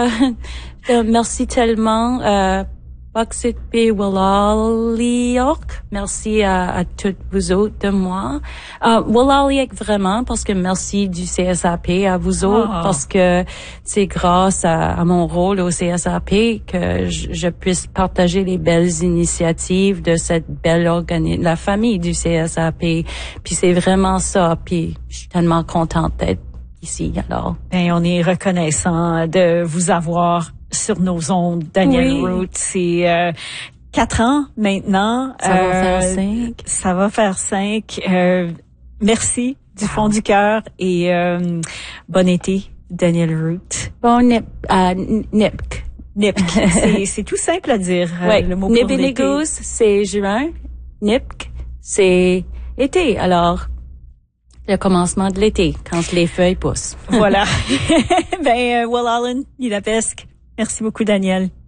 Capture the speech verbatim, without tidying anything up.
euh, euh, merci tellement. Euh, Baksit P. Walaliok. Merci à, à toutes vous autres de moi. Euh, Walaliok vraiment parce que merci du C S A P à vous autres oh. parce que c'est grâce à, à mon rôle au C S A P que je, je puisse partager les belles initiatives de cette belle organisation, la famille du C S A P. Puis c'est vraiment ça. Puis je suis tellement contente d'être ici. Alors, ben on est reconnaissant de vous avoir sur nos ondes, Danielle oui. Root. C'est euh, quatre ans maintenant. Ça va euh, faire cinq. Ça va faire cinq. Euh, merci du fond du cœur et euh, bon été, Danielle Root. Bon nip, uh, nipk. Nipk. c'est, c'est tout simple à dire. Ouais. Le mot pour l'été. Nibinigus, c'est juin. Nipk, c'est été. Alors, le commencement de l'été, quand les feuilles poussent. Voilà. ben, euh, Will Allen, il a pesque. Merci beaucoup, Danielle.